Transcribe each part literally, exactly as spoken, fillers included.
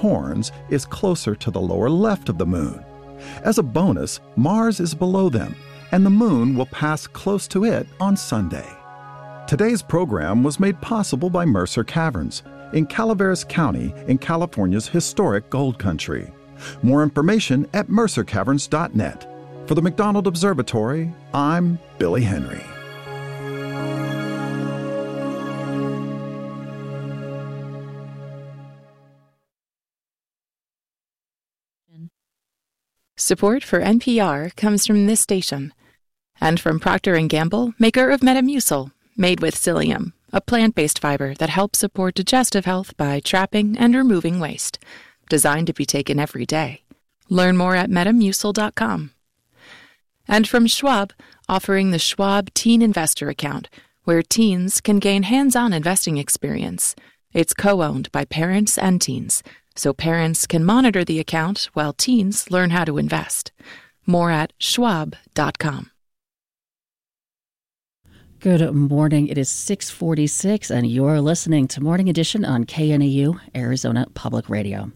horns is closer to the lower left of the moon. As a bonus, Mars is below them, and the moon will pass close to it on Sunday. Today's program was made possible by Mercer Caverns in Calaveras County in California's historic gold country. More information at mercer caverns dot net. For the McDonald Observatory, I'm Billy Henry. Support for N P R comes from this station and from Procter and Gamble, maker of Metamucil, made with psyllium, a plant-based fiber that helps support digestive health by trapping and removing waste. Designed to be taken every day. Learn more at metamucil dot com. And from Schwab, offering the Schwab Teen Investor Account, where teens can gain hands-on investing experience. It's co-owned by parents and teens, so parents can monitor the account while teens learn how to invest. More at schwab dot com. Good morning. It is six forty-six, and you're listening to Morning Edition on K N A U, Arizona Public Radio.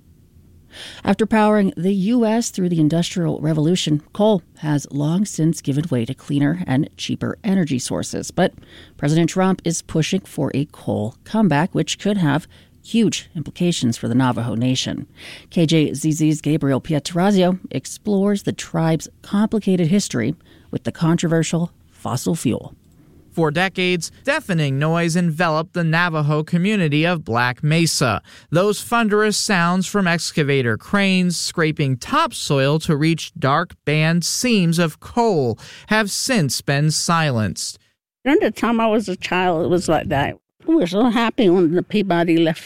After powering the U S through the Industrial Revolution, coal has long since given way to cleaner and cheaper energy sources. But President Trump is pushing for a coal comeback, which could have huge implications for the Navajo Nation. K J Z Z's Gabriel Pietrorazio explores the tribe's complicated history with the controversial fossil fuel. For decades, deafening noise enveloped the Navajo community of Black Mesa. Those thunderous sounds from excavator cranes scraping topsoil to reach dark band seams of coal have since been silenced. During the time I was a child, it was like that. We were so happy when the Peabody left,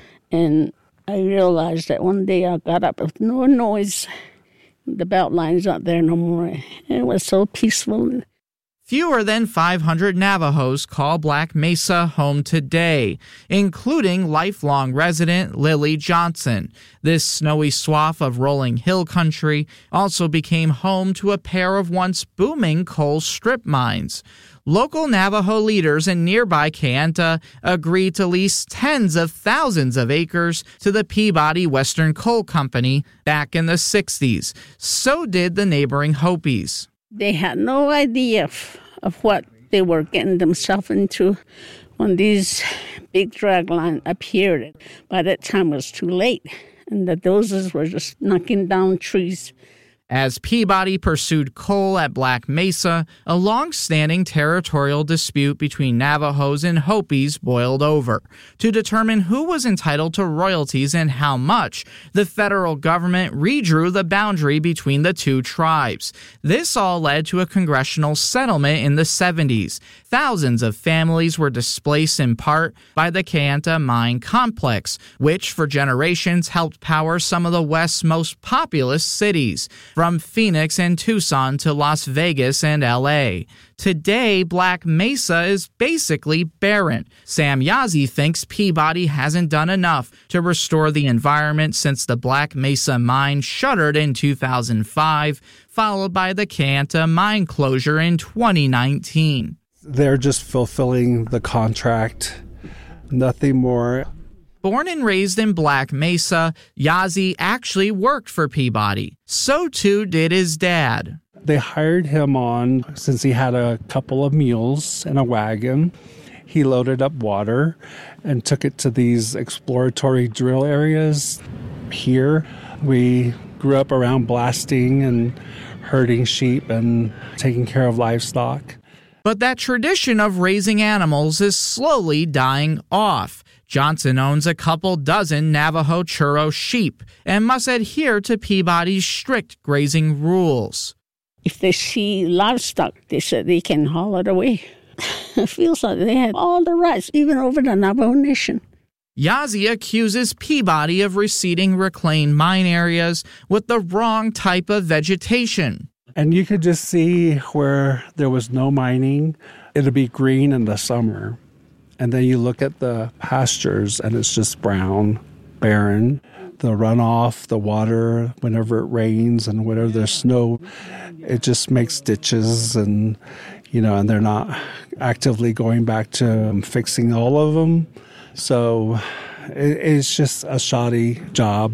and I realized that one day I got up with no noise. The belt line's not there no more. And it was so peaceful. Fewer than five hundred Navajos call Black Mesa home today, including lifelong resident Lily Johnson. This snowy swath of rolling hill country also became home to a pair of once booming coal strip mines. Local Navajo leaders in nearby Kayenta agreed to lease tens of thousands of acres to the Peabody Western Coal Company back in the sixties. So did the neighboring Hopis. They had no idea of, of what they were getting themselves into when these big drag lines appeared. By that time, it was too late, and the dozers were just knocking down trees. As Peabody pursued coal at Black Mesa, a long-standing territorial dispute between Navajos and Hopis boiled over. To determine who was entitled to royalties and how much, the federal government redrew the boundary between the two tribes. This all led to a congressional settlement in the seventies. Thousands of families were displaced in part by the Kayenta mine complex, which for generations helped power some of the West's most populous cities, from Phoenix and Tucson to Las Vegas and L A. Today, Black Mesa is basically barren. Sam Yazzie thinks Peabody hasn't done enough to restore the environment since the Black Mesa mine shuttered in two thousand five, followed by the Kayenta mine closure in twenty nineteen. They're just fulfilling the contract, nothing more. Born and raised in Black Mesa, Yazzie actually worked for Peabody. So too did his dad. They hired him on since he had a couple of mules and a wagon. He loaded up water and took it to these exploratory drill areas. Here, we grew up around blasting and herding sheep and taking care of livestock. But that tradition of raising animals is slowly dying off. Johnson owns a couple dozen Navajo churro sheep and must adhere to Peabody's strict grazing rules. If they see livestock, they said they can haul it away. It feels like they had all the rights, even over the Navajo Nation. Yazzie accuses Peabody of reseeding reclaimed mine areas with the wrong type of vegetation. And you could just see where there was no mining, it'll be green in the summer. And then you look at the pastures and it's just brown, barren. The runoff, the water, whenever it rains and whenever there's snow, it just makes ditches and, you know, and they're not actively going back to fixing all of them. So it, it's just a shoddy job.